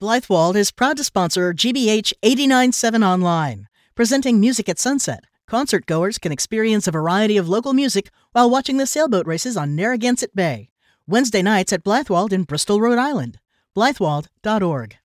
Blythewald is proud to sponsor GBH 89.7 Online. Presenting Music at Sunset, concert-goers can experience a variety of local music while watching the sailboat races on Narragansett Bay. Wednesday nights at Blythewald in Bristol, Rhode Island. Blythewald.org.